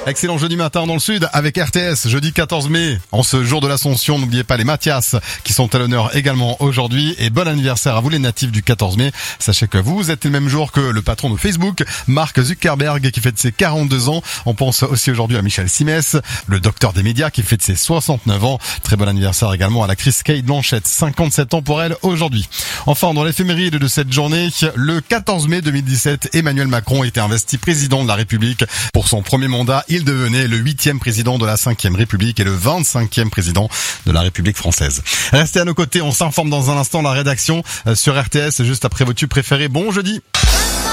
Excellent jeudi matin dans le sud avec RTS, jeudi 14 mai. En ce jour de l'Ascension, n'oubliez pas les Mathias qui sont à l'honneur également aujourd'hui. Et bon anniversaire à vous les natifs du 14 mai. Sachez que vous êtes le même jour que le patron de Facebook, Mark Zuckerberg, qui fête ses 42 ans. On pense aussi aujourd'hui à Michel Simès, le docteur des médias qui fête ses 69 ans. Très bon anniversaire également à l'actrice Kate Blanchett, 57 ans pour elle aujourd'hui. Enfin, dans l'éphéméride de cette journée, le 14 mai 2017, Emmanuel Macron était investi président de la République. Pour son premier mandat, il devenait le 8e président de la 5e République et le 25e président de la République française. Restez à nos côtés, on s'informe dans un instant la rédaction sur RTS juste après vos tubes préférés. Bon jeudi.